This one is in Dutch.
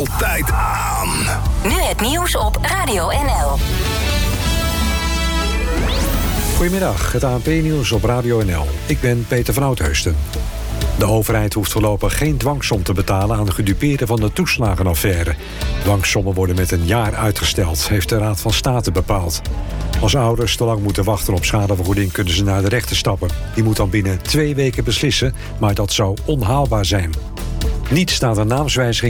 altijd aan. Nu het nieuws op Radio NL. Goedemiddag, het ANP-nieuws op Radio NL. Ik ben Peter van Oudheusden. De overheid hoeft voorlopig geen dwangsom te betalen aan de gedupeerden van de toeslagenaffaire. Dwangsommen worden met een jaar uitgesteld, heeft de Raad van State bepaald. Als ouders te lang moeten wachten op schadevergoeding kunnen ze naar de rechter stappen. Die moet dan binnen 2 weken beslissen, maar dat zou onhaalbaar zijn. Niet staat een naamswijziging